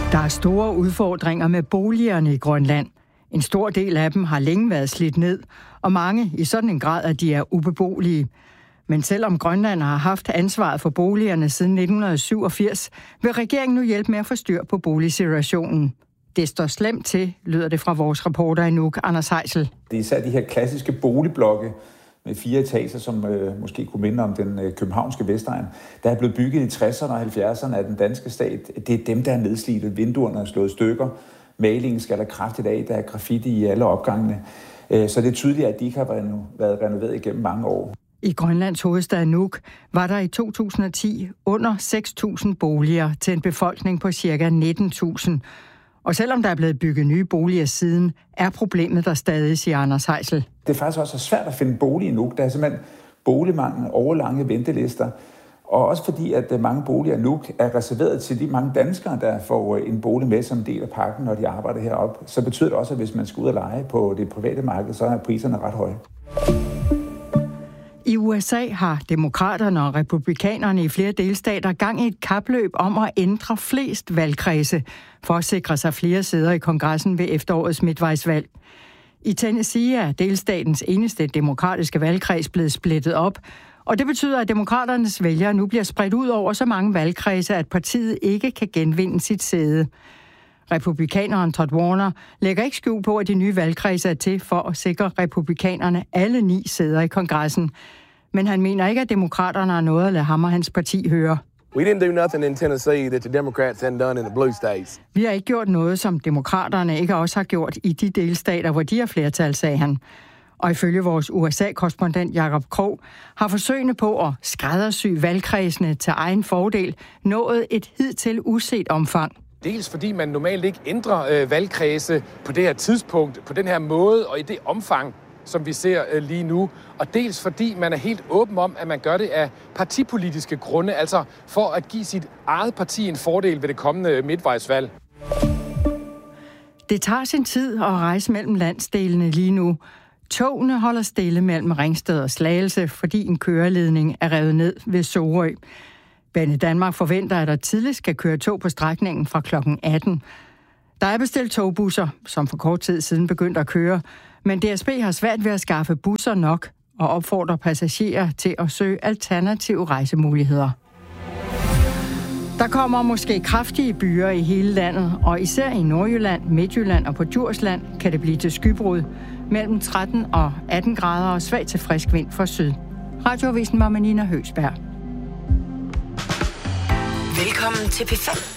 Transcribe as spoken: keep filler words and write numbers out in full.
Der er store udfordringer med boligerne i Grønland. En stor del af dem har længe været slidt ned, og mange i sådan en grad, at de er ubeboelige. Men selvom Grønland har haft ansvaret for boligerne siden nitten syvogfirs, vil regeringen nu hjælpe med at få styr på boligsituationen. Det står slemt til, lyder det fra vores reporter i Nuuk, Anders Heisel. Det er især de her klassiske boligblokke med fire etager, som øh, måske kunne minde om den øh, københavnske Vestegn, der er blevet bygget i tresserne og halvfjerdserne af den danske stat. Det er dem, der er nedslidte. Vinduerne er slået stykker. Malingen skal der kraftigt af. Der er graffiti i alle opgangene. Øh, så det er tydeligt, at de ikke har været renoveret igennem mange år. I Grønlands hovedstad Nuuk var der i to tusind og ti under seks tusind boliger til en befolkning på ca. nitten tusind. Og selvom der er blevet bygget nye boliger siden, er problemet der stadig, siger Anders Heisel. Det er faktisk også svært at finde bolig i Nuuk. Der er simpelthen boligmangel, overlange ventelister. Og også fordi, at mange boliger i Nuuk er reserveret til de mange danskere, der får en bolig med som del af pakken, når de arbejder heroppe. Så betyder det også, at hvis man skal ud og lege på det private marked, så er priserne ret høje. I U S A har demokraterne og republikanerne i flere delstater gang i et kapløb om at ændre flest valgkredse for at sikre sig flere sæder i kongressen ved efterårets midtvejsvalg. I Tennessee er delstatens eneste demokratiske valgkreds blevet splittet op, og det betyder, at demokraternes vælgere nu bliver spredt ud over så mange valgkredse, at partiet ikke kan genvinde sit sæde. Republikaneren Todd Warner lægger ikke skjul på, at de nye valgkredse er til for at sikre republikanerne alle ni sæder i kongressen. Men han mener ikke, at demokraterne har noget at lade ham og hans parti høre. We didn't do nothing in Tennessee that the Democrats hadn't done in the blue states. Vi har ikke gjort noget, som demokraterne ikke også har gjort i de delstater, hvor de har flertal, sagde han. Og ifølge vores U S A-korrespondent Jakob Krog har forsøgene på at skræddersy valgkredsene til egen fordel nået et hidtil uset omfang. Dels fordi man normalt ikke ændrer øh, valgkredse på det her tidspunkt, på den her måde og i det omfang, som vi ser øh, lige nu. Og dels fordi man er helt åben om, at man gør det af partipolitiske grunde, altså for at give sit eget parti en fordel ved det kommende midtvejsvalg. Det tager sin tid at rejse mellem landsdelene lige nu. Togene holder stille mellem Ringsted og Slagelse, fordi en køreledning er revet ned ved Sorø. Banedanmark forventer, at der tidligst skal køre tog på strækningen fra klokken atten. Der er bestilt togbusser, som for kort tid siden begyndte at køre, men D S B har svært ved at skaffe busser nok og opfordrer passagerer til at søge alternative rejsemuligheder. Der kommer måske kraftige byer i hele landet, og især i Nordjylland, Midtjylland og på Djursland kan det blive til skybrud mellem tretten og atten grader og svag til frisk vind fra syd. Radioavisen var med Nina Høgsberg. Velkommen til P fem.